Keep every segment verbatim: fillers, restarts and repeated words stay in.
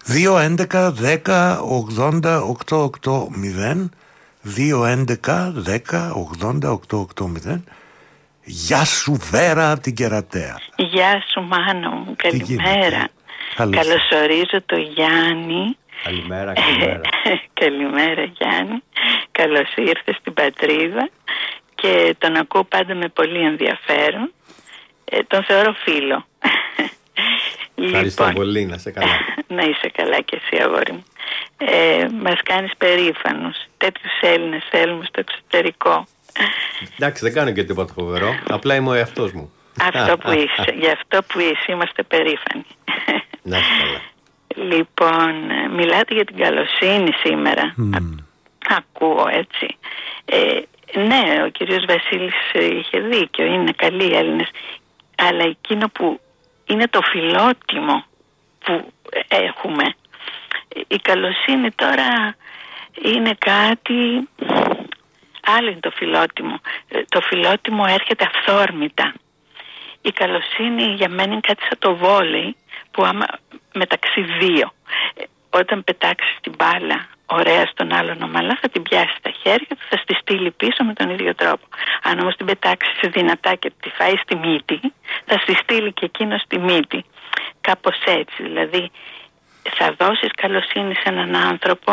δύο έντεκα δέκα ογδόντα οκτακόσια ογδόντα δύο έντεκα δέκα ογδόντα οκτακόσια ογδόντα. Γεια σου Βέρα από την Κερατέα. Γεια σου Μάνο μου, καλημέρα. Καλωσορίζω το Γιάννη. Καλημέρα, καλημέρα. Καλημέρα Γιάννη. Καλώς ήρθες στην πατρίδα και τον ακούω πάντα με πολύ ενδιαφέρον. Ε, τον θεωρώ φίλο. Ευχαριστώ λοιπόν, πολύ, να είσαι καλά. Να είσαι καλά και εσύ αγόρι μου. Ε, μας κάνεις περήφανους. Τέτοιους Έλληνες θέλουμε στο εξωτερικό. Εντάξει, δεν κάνω και τίποτα φοβερό. Απλά είμαι ο εαυτός μου. Αυτό που είσαι. Γι' αυτό που είσαι είμαστε περήφανοι. Να είσαι καλά. Λοιπόν, μιλάτε για την καλοσύνη σήμερα. Mm. Α, ακούω έτσι. Ε, ναι, ο κύριος Βασίλης είχε δίκιο. Είναι καλοί οι Έλληνες. Αλλά εκείνο που είναι το φιλότιμο που έχουμε. Η καλοσύνη τώρα είναι κάτι... Άλλο είναι το φιλότιμο. Το φιλότιμο έρχεται αυθόρμητα. Η καλοσύνη για μένα είναι κάτι σαν το βόλεϊ που άμα μεταξύ δύο. Όταν πετάξεις την μπάλα ωραία στον άλλον ομαλά θα την πιάσει στα χέρια του, θα στη στείλει πίσω με τον ίδιο τρόπο. Αν όμως την πετάξεις δυνατά και τη φάει στη μύτη, θα στη στείλει και εκείνο στη μύτη. Κάπως έτσι. Δηλαδή θα δώσεις καλοσύνη σε έναν άνθρωπο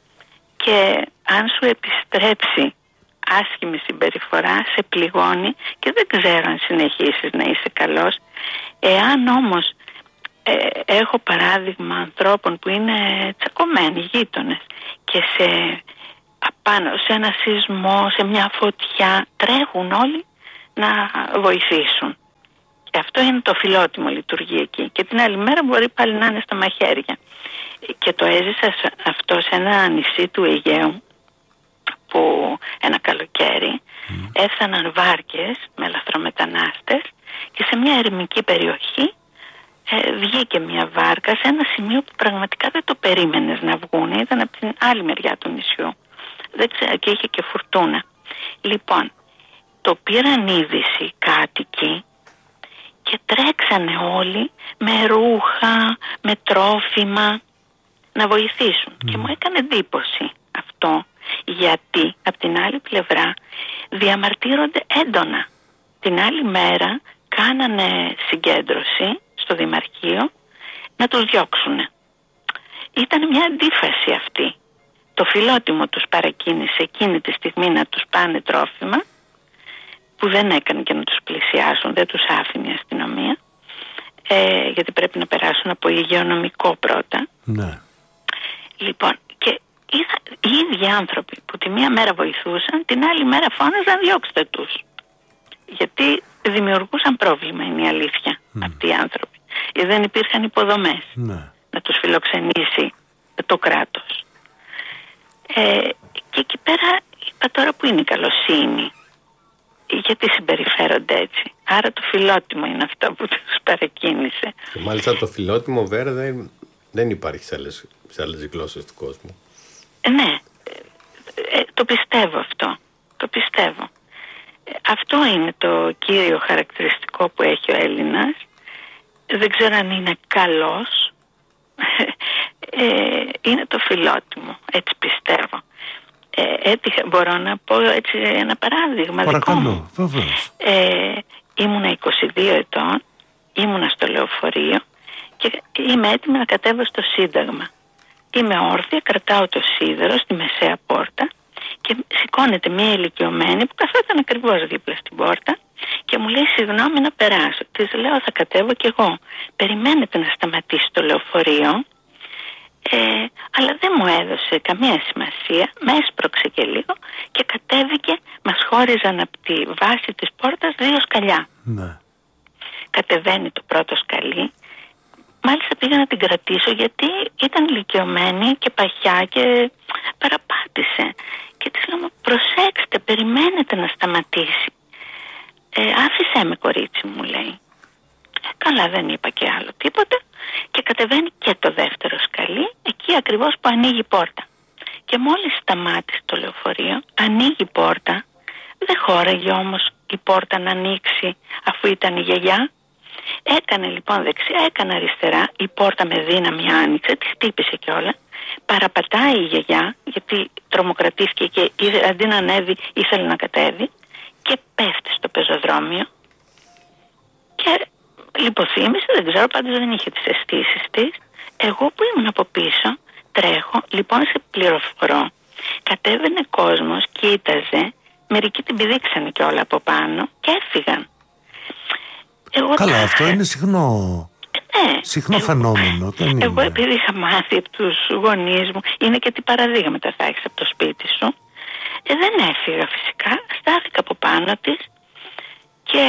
και αν σου επιστρέψει άσχημη συμπεριφορά, σε πληγώνει και δεν ξέρω αν συνεχίσεις να είσαι καλός. Εάν όμως ε, έχω παράδειγμα ανθρώπων που είναι τσακωμένοι γείτονες και σε, απάνω, σε ένα σεισμό, σε μια φωτιά τρέχουν όλοι να βοηθήσουν. Και αυτό είναι το φιλότιμο, λειτουργεί εκεί. Και την άλλη μέρα μπορεί πάλι να είναι στα μαχαίρια. Και το έζησα αυτό σε ένα νησί του Αιγαίου, που ένα καλοκαίρι mm. έφταναν βάρκες με λαθρομετανάστες και σε μια ερημική περιοχή ε, βγήκε μια βάρκα σε ένα σημείο που πραγματικά δεν το περίμενες να βγουν. Ήταν από την άλλη μεριά του νησιού. Δεν ξέρω, και είχε και φουρτούνα. Λοιπόν, το πήραν είδηση οι κάτοικοι και τρέξανε όλοι με ρούχα, με τρόφιμα να βοηθήσουν. Mm. Και μου έκανε εντύπωση αυτό. Γιατί από την άλλη πλευρά διαμαρτύρονται έντονα. Την άλλη μέρα κάνανε συγκέντρωση στο Δημαρχείο να τους διώξουνε. Ήταν μια αντίφαση αυτή. Το φιλότιμο τους παρακίνησε εκείνη τη στιγμή να τους πάνε τρόφιμα, που δεν έκανε και να τους πλησιάσουν, δεν τους άφηνε η αστυνομία, ε, γιατί πρέπει να περάσουν από υγειονομικό πρώτα. Ναι. Λοιπόν, και οι ίδιοι άνθρωποι που τη μία μέρα βοηθούσαν, την άλλη μέρα φώναζαν διώξτε τους. Γιατί δημιουργούσαν πρόβλημα, είναι η αλήθεια, mm. αυτοί οι άνθρωποι. Γιατί δεν υπήρχαν υποδομές mm. να τους φιλοξενήσει το κράτος. Ε, και εκεί πέρα είπα τώρα που είναι η καλοσύνη. Γιατί συμπεριφέρονται έτσι. Άρα το φιλότιμο είναι αυτό που τους παρακίνησε. Και μάλιστα το φιλότιμο, Βέρα, δεν, δεν υπάρχει σε άλλες, σε άλλες γλώσσες του κόσμου. Ναι, ε, το πιστεύω αυτό, το πιστεύω. Ε, αυτό είναι το κύριο χαρακτηριστικό που έχει ο Έλληνας. Δεν ξέρω αν είναι καλός, ε, είναι το φιλότιμο, έτσι πιστεύω. Ε, έτυχε, μπορώ να πω έτσι ένα παράδειγμα. Παρακαλώ, βεβαίως. Ε, ήμουνα είκοσι δύο ετών, ήμουνα στο λεωφορείο και είμαι έτοιμη να κατέβω στο Σύνταγμα. Είμαι όρθια, κρατάω το σίδερο στη μεσαία πόρτα και σηκώνεται μια ηλικιωμένη που καθόταν ακριβώς δίπλα στην πόρτα και μου λέει συγγνώμη να περάσω. Της λέω θα κατέβω κι εγώ. Περιμένετε να σταματήσει το λεωφορείο, ε, αλλά δεν μου έδωσε καμία σημασία, με έσπρωξε και λίγο και κατέβηκε, μας χώριζαν από τη βάση της πόρτας δύο σκαλιά. Ναι. Κατεβαίνει το πρώτο σκαλί. Μάλιστα πήγα να την κρατήσω γιατί ήταν ηλικιωμένη και παχιά και παραπάτησε. Και της λέω προσέξτε, περιμένετε να σταματήσει. Ε, άφησέ με κορίτσι μου, λέει. Ε, καλά, δεν είπα και άλλο τίποτα. Και κατεβαίνει και το δεύτερο σκαλί, εκεί ακριβώς που ανοίγει η πόρτα. Και μόλις σταμάτησε το λεωφορείο, ανοίγει η πόρτα. Δεν χώραγε όμως η πόρτα να ανοίξει αφού ήταν η γιαγιά. Έκανε λοιπόν δεξιά, έκανε αριστερά, η πόρτα με δύναμη άνοιξε, τη χτύπησε κιόλα. Παραπατάει η γιαγιά, γιατί τρομοκρατήθηκε και αντί να ανέβει ήθελε να κατέβει, και πέφτει στο πεζοδρόμιο και λιποθύμησε, δεν ξέρω, πάντως δεν είχε τις αισθήσεις της. Εγώ που ήμουν από πίσω τρέχω, λοιπόν σε πληροφορώ, κατέβαινε κόσμος, κοίταζε, μερικοί την πηδήξανε κιόλα από πάνω και έφυγαν. Εγώ Καλά, τα... αυτό είναι συχνό, ναι, συχνό εγώ... φαινόμενο. Δεν είναι... Εγώ επειδή είχα μάθει από τους γονείς μου, είναι και τι παραδείγματα θα έχεις από το σπίτι σου, ε, δεν έφυγα φυσικά, στάθηκα από πάνω της και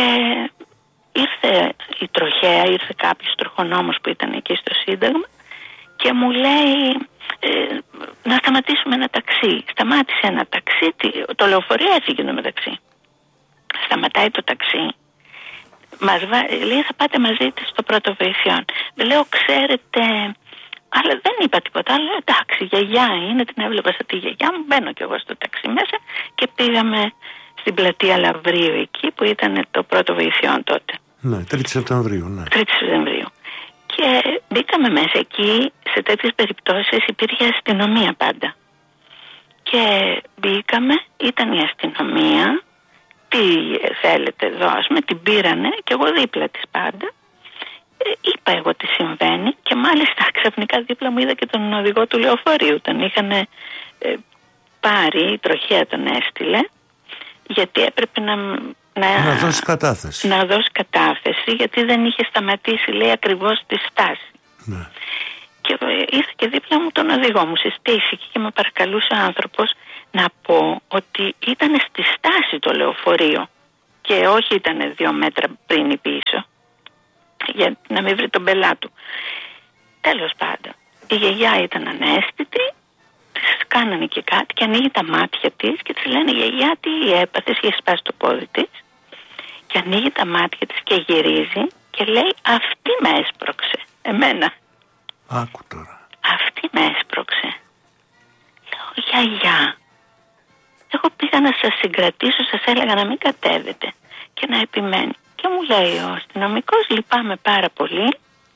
ήρθε η τροχέα, ήρθε κάποιος τροχονόμος που ήταν εκεί στο Σύνταγμα και μου λέει ε, να σταματήσουμε ένα ταξί. Σταμάτησε ένα ταξί, το λεωφορείο έφυγε το μεταξύ. Σταματάει το ταξί. Μας βά... λέει θα πάτε μαζί της στο πρώτο βοηθειών. Λέω ξέρετε, αλλά δεν είπα τίποτα. Αλλά εντάξει, γιαγιά είναι, την έβλεπα σαν τη γιαγιά μου. Μπαίνω κι εγώ στο ταξί μέσα και πήγαμε στην πλατεία Λαβρίου εκεί που ήταν το πρώτο βοηθειών τότε. Ναι, τρίτη Σεπτεμβρίου, ναι. τρίτη Σεπτεμβρίου. Και μπήκαμε μέσα εκεί, σε τέτοιες περιπτώσεις υπήρχε αστυνομία πάντα. Και μπήκαμε, ήταν η αστυνομία, τι θέλετε εδώ, ας πούμε, την πήρανε και εγώ δίπλα της πάντα. Ε, είπα εγώ τι συμβαίνει και μάλιστα ξαφνικά δίπλα μου είδα και τον οδηγό του λεωφορείου. Τον είχαν ε, πάρει, η τροχέα τον έστειλε, γιατί έπρεπε να... Να, να δώσει κατάθεση. Να δώσει κατάθεση, γιατί δεν είχε σταματήσει, λέει, ακριβώς τη στάση. Ναι. Και ήρθε και δίπλα μου τον οδηγό μου, συστήθηκε και με παρακαλούσε ο άνθρωπος να πω ότι ήταν στη στάση το λεωφορείο και όχι ήταν δύο μέτρα πριν ή πίσω, για να μην βρει τον πελά του. Τέλος πάντων, η γιαγιά ήταν ανέστητη, της κάνανε και κάτι και ανοίγει τα μάτια της και της λένε γιαγιά τι έπαθες, είχε σπάσει το πόδι της, και ανοίγει τα μάτια της και γυρίζει και λέει αυτή με έσπρωξε, εμένα. Άκου τώρα. Αυτή με έσπρωξε. Λέω γιαγιά, εγώ πήγα να σας συγκρατήσω, σας έλεγα να μην κατέβετε και να επιμένει. Και μου λέει ο αστυνομικός λυπάμαι πάρα πολύ.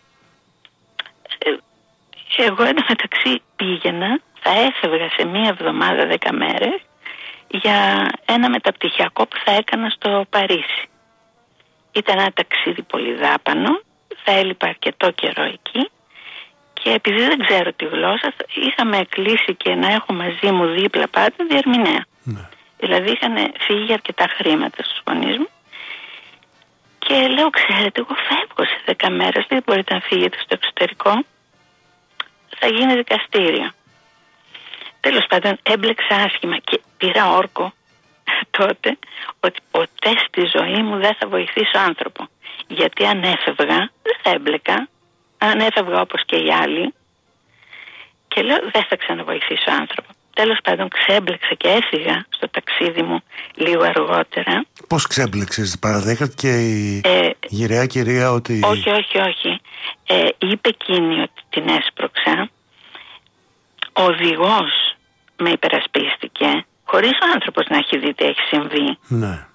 ε, εγώ εντωμεταξύ πήγαινα, θα έφευγα σε μία εβδομάδα δέκα μέρες για ένα μεταπτυχιακό που θα έκανα στο Παρίσι. Ήταν ένα ταξίδι πολύ δάπανο, θα έλειπα αρκετό καιρό εκεί και επειδή δεν ξέρω τη γλώσσα είχαμε κλείσει και να έχω μαζί μου δίπλα πάντα διερμηνέα. Ναι. Δηλαδή είχαν φύγει αρκετά χρήματα στους γονείς μου και λέω ξέρετε εγώ φεύγω σε δέκα μέρες, δεν μπορείτε να φύγετε στο εξωτερικό, θα γίνει δικαστήριο. Τέλος πάντων έμπλεξα άσχημα και πήρα όρκο τότε ότι ποτέ στη ζωή μου δεν θα βοηθήσω άνθρωπο. Γιατί αν έφευγα δεν θα έμπλεκα, αν έφευγα όπως και οι άλλοι, και λέω δεν θα ξαναβοηθήσω άνθρωπο. Τέλος πάντων ξέμπλεξα και έφυγα στο ταξίδι μου λίγο αργότερα. Πώς ξέμπλεξες, παραδέχατε και η ε, γυραιά κυρία ότι... Όχι, όχι, όχι. Ε, είπε εκείνη ότι την έσπρωξα. Ο οδηγός με υπερασπίστηκε, χωρίς ο άνθρωπος να έχει δει τι έχει συμβεί. Ναι.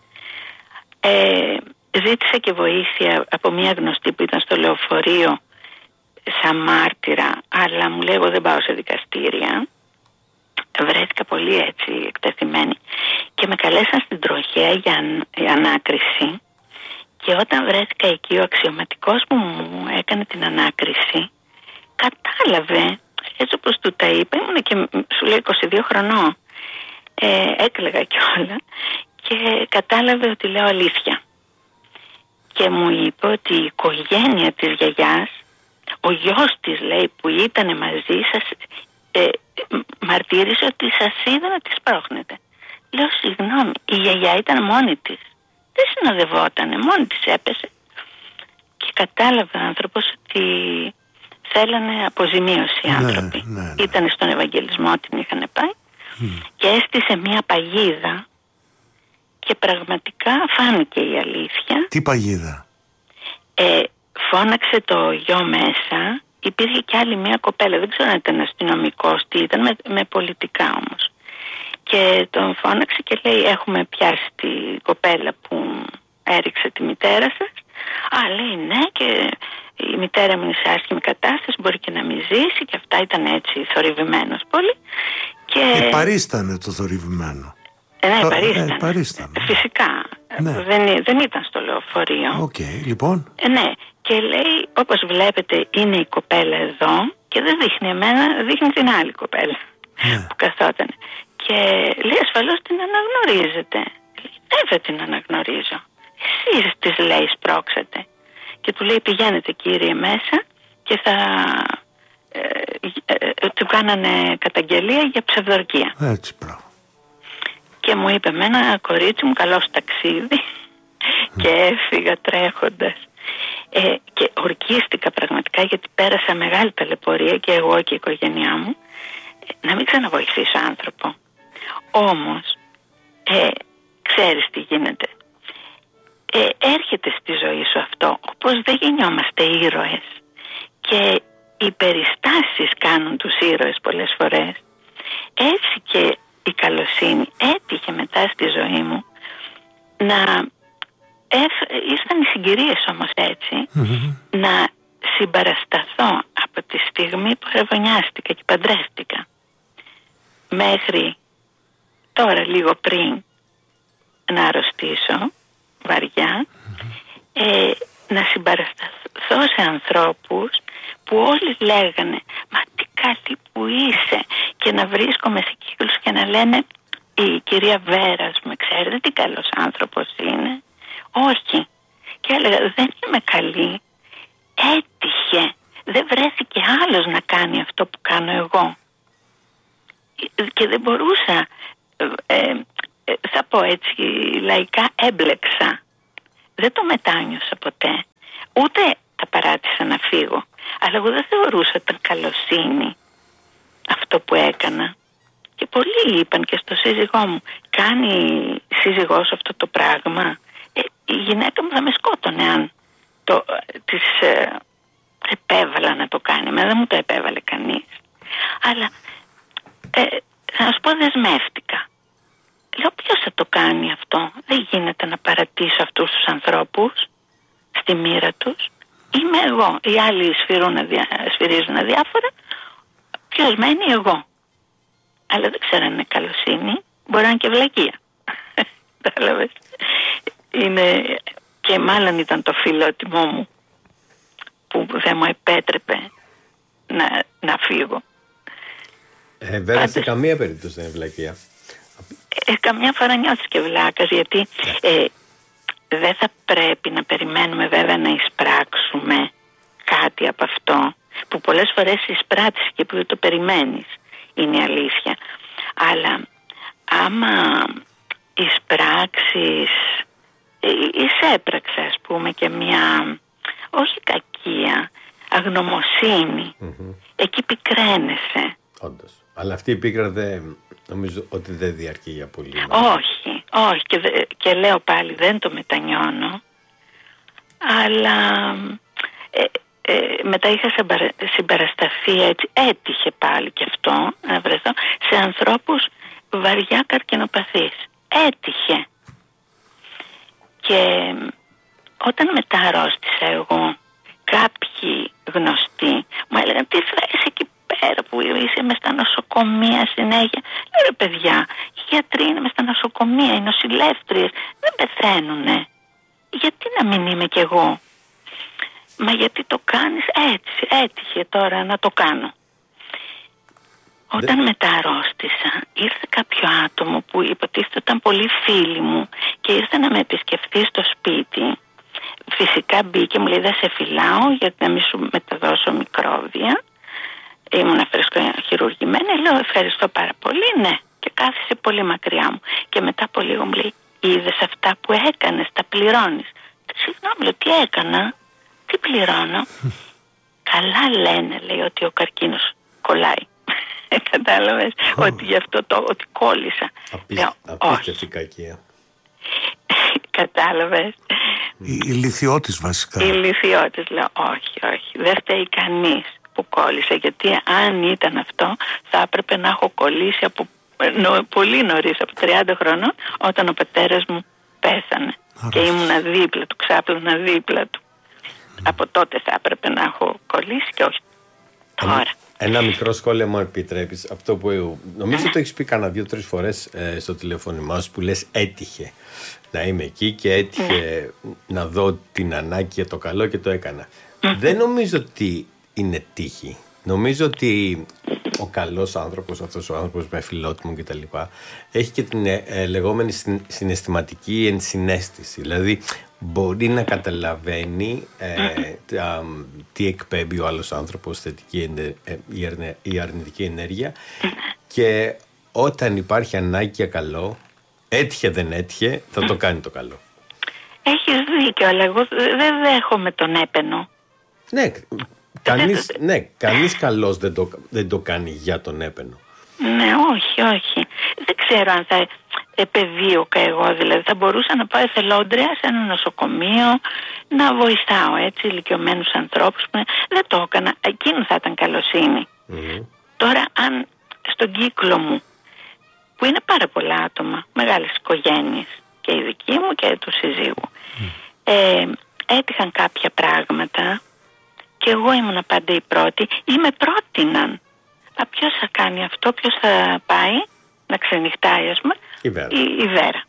Ε, ζήτησα και βοήθεια από μια γνωστή που ήταν στο λεωφορείο σαν μάρτυρα, αλλά μου λέει εγώ δεν πάω σε δικαστήρια. Βρέθηκα πολύ έτσι εκτεθειμένη και με καλέσαν στην τροχέα για, για ανάκριση, και όταν βρέθηκα εκεί ο αξιωματικός που μου έκανε την ανάκριση κατάλαβε, έτσι όπως του τα είπα, ήμουν και σου λέει είκοσι δύο χρονών, ε, έκλαιγα κιόλα και κατάλαβε ότι λέω αλήθεια και μου είπε ότι η οικογένεια της γιαγιάς, ο γιος της λέει που ήταν μαζί σας, ε, μαρτύρησε ότι σας είδα να τη σπρώχνετε. Λέω συγγνώμη, η γιαγιά ήταν μόνη της, δεν συνοδευότανε, μόνη της έπεσε. Και κατάλαβε ο άνθρωπος ότι θέλανε αποζημίωση οι άνθρωποι. Ναι, ναι, ναι. Ήταν στον Ευαγγελισμό, την είχαν πάει mm. και έστησε μια παγίδα και πραγματικά φάνηκε η αλήθεια. Τι παγίδα? Ε, φώναξε το γιο μέσα. Υπήρχε και άλλη μια κοπέλα, δεν ξέρω αν ήταν αστυνομικός, τι ήταν, με, με πολιτικά όμως. Και τον φώναξε και λέει έχουμε πιάσει την κοπέλα που έριξε τη μητέρα σας, Α, λέει ναι, και η μητέρα μου είναι σε άσχημη κατάσταση, μπορεί και να μην ζήσει, και αυτά, ήταν έτσι θορυβημένος πολύ. Και... Ε, παρίστανε το θορυβημένο. Ε, ναι, το... παρίστανε. Ε, παρίστανε. Φυσικά. Ναι. Δεν, δεν ήταν στο λεωφορείο. Οκ, okay, λοιπόν. Ε, ναι, και λέει, όπως βλέπετε είναι η κοπέλα εδώ, και δεν δείχνει εμένα, δείχνει την άλλη κοπέλα, ναι, που καθόταν. Και λέει, ασφαλώς την αναγνωρίζετε. Λέει, βέβαια την αναγνωρίζω. Εσείς, της λέει, σπρώξατε. Και του λέει, πηγαίνετε κύριε μέσα, και θα ε, ε, ε, του κάνανε καταγγελία για ψευδορκία. Έτσι, πράγμα. Και μου είπε, εμένα κορίτσι μου, καλώς ταξίδι. Mm. Και έφυγα τρέχοντας. Ε, και ορκίστηκα πραγματικά, γιατί πέρασα μεγάλη ταλαιπωρία και εγώ και η οικογένειά μου, ε, να μην ξαναβοηθήσω άνθρωπο. Όμως ε, ξέρεις τι γίνεται, ε, έρχεται στη ζωή σου αυτό, όπως δεν γεννιόμαστε ήρωες, και οι περιστάσεις κάνουν τους ήρωες πολλές φορές. Έτσι και η καλοσύνη έτυχε μετά στη ζωή μου να ήρθαν οι συγκυρίες όμως έτσι, mm-hmm. να συμπαρασταθώ από τη στιγμή που ρεβωνιάστηκα και παντρεύτηκα μέχρι τώρα, λίγο πριν να αρρωστήσω βαριά, mm-hmm. ε, να συμπαρασταθώ σε ανθρώπους που όλοι λέγανε «Μα τι καλή που είσαι», και να βρίσκομαι σε κύκλους και να λένε «Η κυρία Βέρας, με ξέρετε τι καλός άνθρωπος είναι». Όχι. Και έλεγα, δεν είμαι καλή. Έτυχε. Δεν βρέθηκε άλλος να κάνει αυτό που κάνω εγώ. Και δεν μπορούσα, ε, ε, θα πω έτσι λαϊκά, έμπλεξα. Δεν το μετάνιωσα ποτέ. Ούτε τα παράτησα να φύγω. Αλλά εγώ δεν θεωρούσα ότι ήταν καλοσύνη αυτό που έκανα. Και πολλοί είπαν και στο σύζυγό μου, κάνει σύζυγός αυτό το πράγμα. Ε, η γυναίκα μου θα με σκότωνε αν το, της ε, επέβαλα να το κάνει. Μα δεν μου το επέβαλε κανείς. Αλλά ε, θα σου πω, δεσμεύτηκα. Λέω, ποιος θα το κάνει αυτό? Δεν γίνεται να παρατήσω αυτούς τους ανθρώπους στη μοίρα τους. Είμαι εγώ. Οι άλλοι σφυρούν, σφυρίζουν αδιάφορα. Ποιος μένει? Εγώ. Αλλά δεν ξέρω αν είναι καλοσύνη. Μπορεί να είναι και βλακεία. Κατάλαβες. Είναι, και μάλλον ήταν το φιλότιμό μου που δεν μου επέτρεπε να, να φύγω. Ε, βέβαια, σε καμία περίπτωση δεν είναι βλακεία. Ε, καμιά φορά νιώθεις και βλάκας, γιατί ε, δεν θα πρέπει να περιμένουμε βέβαια να εισπράξουμε κάτι από αυτό, που πολλές φορές εισπράττεις και που δεν το περιμένεις, είναι η αλήθεια. Αλλά άμα εισπράξεις, εισέπραξε ας πούμε και μια, όχι κακία, αγνωμοσύνη, mm-hmm. εκεί πικραίνεσαι. Όντως. Αλλά αυτή η πίκρα δεν, νομίζω ότι δεν διαρκεί για πολύ. Όχι, όχι, και, δε, και λέω πάλι δεν το μετανιώνω, αλλά ε, ε, μετά είχα συμπαρασταθεί έτσι, έτυχε πάλι και αυτό να βρεθώ σε ανθρώπους βαριά καρκινοπαθείς. Έτυχε. Και όταν μετά αρρώστησα εγώ, κάποιοι γνωστοί μου έλεγαν, τι θα είσαι εκεί πέρα που είσαι μες στα νοσοκομεία συνέχεια? Λέω, ρε παιδιά, οι γιατροί είναι μες στα νοσοκομεία, οι νοσηλεύτριες δεν πεθαίνουνε. Γιατί να μην είμαι κι εγώ? Μα γιατί το κάνεις? Έτσι, έτυχε τώρα να το κάνω. Όταν Δε... μετά αρρώστησα, ήρθε κάποιο άτομο που υποτίθεται ήταν πολύ φίλοι μου και ήρθε να με επισκεφθεί στο σπίτι. Φυσικά μπήκε, μου λέει, δεν σε φυλάω γιατί να μην σου μεταδώσω μικρόβια. Ήμουν φρεσκοχειρουργημένη, λέω ευχαριστώ πάρα πολύ, ναι. Και κάθισε πολύ μακριά μου. Και μετά από λίγο μου λέει, είδες αυτά που έκανες, τα πληρώνεις? Συγγνώμη, λέω, τι έκανα? Τι πληρώνω? Καλά λένε, λέει, ότι ο καρκίνος κολλάει. Κατάλαβες, oh. ότι γι' αυτό το, ότι κόλλησα. Απίσ... Απίστευτη κακία. Κατάλαβες. Η, η λυθιώτης βασικά. Η λυθιώτης, λέω, όχι, όχι, δεν φταίει κανείς που κόλλησε, γιατί αν ήταν αυτό θα έπρεπε να έχω κολλήσει από, νο, πολύ νωρίς, από τριάντα χρονών, όταν ο πατέρας μου πέθανε. Αρρώστησε. Και ήμουνα δίπλα του, ξάπλωνα δίπλα του. Από τότε θα έπρεπε να έχω κολλήσει και όχι τώρα. Ένα μικρό σχόλιο μου επιτρέπεις. Αυτό που νομίζω το έχεις πει κάνα δύο-τρεις φορές ε, στο τηλεφώνημά σου, που λες έτυχε να είμαι εκεί και έτυχε mm. να δω την ανάγκη για το καλό και το έκανα. Mm. Δεν νομίζω ότι είναι τύχη. Νομίζω ότι ο καλός άνθρωπος, αυτός ο άνθρωπος με φιλότιμο και τα λοιπά, έχει και την ε, λεγόμενη συναισθηματική ενσυναίσθηση. Δηλαδή μπορεί να καταλαβαίνει ε, α, τι εκπέμπει ο άλλος άνθρωπος, θετική ε, ή αρνητική ενέργεια, και όταν υπάρχει ανάγκη για καλό, έτυχε δεν έτυχε, θα το κάνει το καλό. Έχεις δίκιο, αλλά εγώ δεν δέχομαι τον έπαινο. Ναι, κανείς, ναι, κανείς καλός δεν το, δεν το κάνει για τον έπαινο. Ναι, όχι, όχι. Δεν ξέρω αν θα επεδίωκα εγώ, δηλαδή θα μπορούσα να πάω εθελόντρια σε ένα νοσοκομείο να βοηθάω έτσι ηλικιωμένους ανθρώπους. Δεν το έκανα, εκείνο θα ήταν καλοσύνη. Mm-hmm. Τώρα αν στον κύκλο μου, που είναι πάρα πολλά άτομα, μεγάλες οικογένειες, και η δική μου και του συζύγου, mm. ε, έτυχαν κάποια πράγματα και εγώ ήμουν πάντα η πρώτη ή με πρότειναν. Α, ποιος θα κάνει αυτό, ποιος θα πάει να ξενυχτάει, ας πούμε? Η Βέρα. Η, η Βέρα.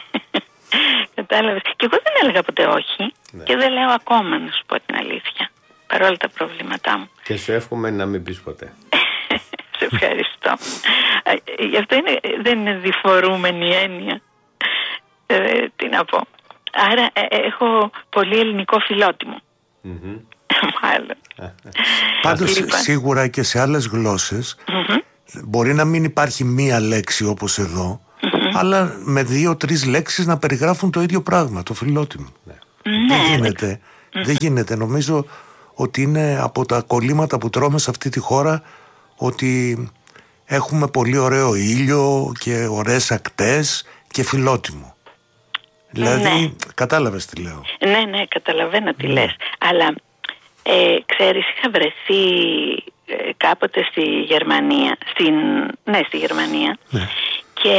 Κατάλαβες. Και εγώ δεν έλεγα ποτέ όχι, ναι. Και δεν λέω ακόμα, να σου πω την αλήθεια, παρόλα τα προβλήματά μου. Και σου εύχομαι να μην πεις ποτέ. Σε ευχαριστώ. Γι' αυτό είναι, δεν είναι διφορούμενη έννοια. Ε, τι να πω. Άρα ε, έχω πολύ ελληνικό φιλότιμο. Mm-hmm. Μάλλον. Πάντως σίγουρα και σε άλλες γλώσσες mm-hmm. μπορεί να μην υπάρχει μία λέξη όπως εδώ, mm-hmm. αλλά με δύο-τρεις λέξεις να περιγράφουν το ίδιο πράγμα, το φιλότιμο. Ναι. Δεν γίνεται. Mm-hmm. Δεν γίνεται. Νομίζω ότι είναι από τα κολλήματα που τρώμε σε αυτή τη χώρα ότι έχουμε πολύ ωραίο ήλιο και ωραίες ακτές και φιλότιμο. Δηλαδή, ναι. Κατάλαβες τι λέω? Ναι, ναι, καταλαβαίνω τι ναι. λες. Αλλά ε, ξέρεις, είχα βρεθεί ε, κάποτε στη Γερμανία, στην, ναι, στη Γερμανία, ναι. και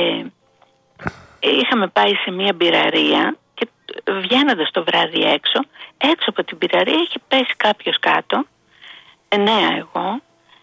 είχαμε πάει σε μια μπειραρία και βγαίνοντας το βράδυ έξω, έξω από την μπειραρία είχε πέσει κάποιος κάτω, εννέα εγώ,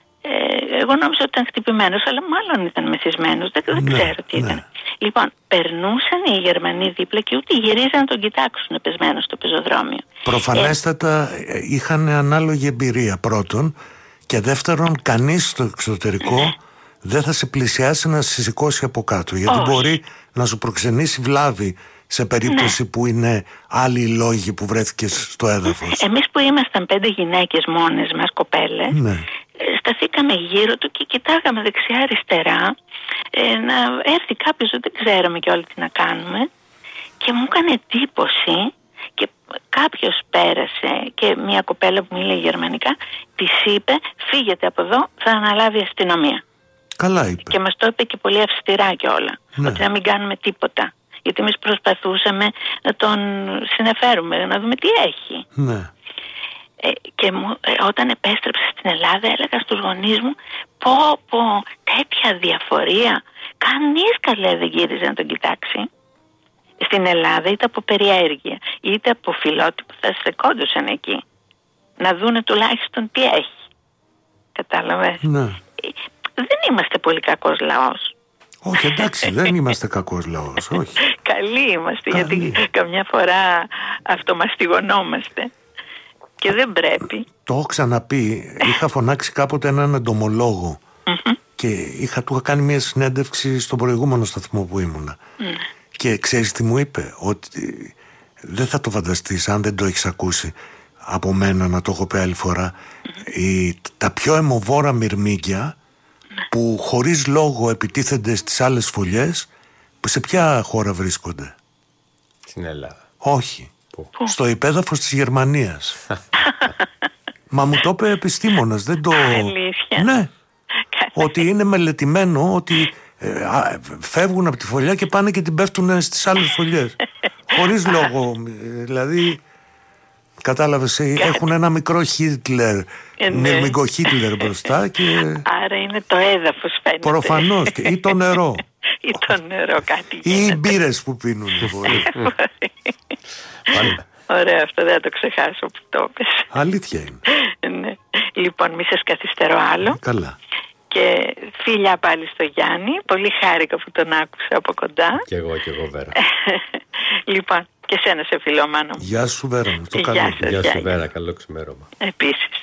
Ε, εγώ νόμιζα ότι ήταν χτυπημένος, αλλά μάλλον ήταν μεθυσμένος. Δεν, δεν ναι, ξέρω τι ήταν. Ναι. Λοιπόν, περνούσαν οι Γερμανοί δίπλα και ούτε γυρίζαν να τον κοιτάξουν πεσμένο στο πεζοδρόμιο. Προφανέστατα ε, είχαν ανάλογη εμπειρία πρώτον, και δεύτερον, κανείς στο εξωτερικό ναι. δεν θα σε πλησιάσει να σε σηκώσει από κάτω. Γιατί όχι. μπορεί να σου προξενήσει βλάβη σε περίπτωση ναι. που είναι άλλοι οι λόγοι που βρέθηκες στο έδαφος. Εμείς που ήμασταν πέντε γυναίκες μόνες μας, κοπέλες, ναι. σταθήκαμε γύρω του και κοιτάγαμε δεξιά αριστερά ε, να έρθει κάποιος, δεν ξέραμε και όλοι τι να κάνουμε, και μου έκανε εντύπωση και κάποιος πέρασε και μια κοπέλα που μίλησε γερμανικά της είπε φύγετε από εδώ, θα αναλάβει η αστυνομία. Καλά είπε. Και μας το είπε και πολύ αυστηρά κιόλα, ναι. ότι να μην κάνουμε τίποτα. Γιατί εμείς προσπαθούσαμε να τον συνεφέρουμε, να δούμε τι έχει. Ναι. Ε, και μου, ε, όταν επέστρεψα στην Ελλάδα έλεγα στους γονείς μου πω πω τέτοια διαφορία, κανείς καλέ δεν γύριζε να τον κοιτάξει. Στην Ελλάδα είτε από περιέργεια είτε από φιλότυπο θα σε κόντουσαν εκεί να δούνε τουλάχιστον τι έχει. Κατάλαβες? Ναι. ε, Δεν είμαστε πολύ κακός λαός. Όχι, εντάξει, δεν είμαστε κακός λαός, όχι. Καλοί είμαστε, καλή. Γιατί καμιά φορά αυτομαστιγωνόμαστε και δεν πρέπει. Το έχω ξαναπεί, είχα φωνάξει κάποτε έναν εντομολόγο mm-hmm. και είχα, του είχα κάνει μια συνέντευξη στον προηγούμενο σταθμό που ήμουνα. Mm. Και ξέρεις τι μου είπε? Ότι δεν θα το φανταστείς αν δεν το έχεις ακούσει από μένα να το έχω πει άλλη φορά. Mm-hmm. Η, τα πιο αιμοβόρα μυρμήγκια που χωρίς λόγο επιτίθενται στις άλλες φωλιές, σε ποια χώρα βρίσκονται? Στην Ελλάδα. Όχι. Πού? Στο υπέδαφος της Γερμανίας. Μα μου το είπε επιστήμονας, δεν το... Αλήθεια? Ναι. Ότι είναι μελετημένο ότι ε, α, φεύγουν από τη φωλιά και πάνε και την πέφτουν στις άλλες φωλιές. Χωρίς λόγο. Δηλαδή... Κατάλαβες, έχουν ένα μικρό Χίτλερ, ε, ναι. μυρμηγκό Χίτλερ μπροστά και... Άρα είναι το έδαφος φαίνεται. Προφανώς, ή το νερό. Ή το νερό, κάτι ή οι μπύρες που πίνουν. Ωραία, αυτό δεν θα το ξεχάσω που το είπες. Αλήθεια είναι. Ναι. Λοιπόν, μη σας καθυστερώ άλλο. Καλά. Και φιλιά πάλι στο Γιάννη. Πολύ χάρηκα που τον άκουσα από κοντά. Κι εγώ, κι εγώ, Βέρα. Λοιπόν, και σένα σε φιλώ, Μάνο. Γεια σου, Βέρα μου. Γεια σας, Γεια σου, Βέρα. Καλό ξημέρωμα. Επίσης.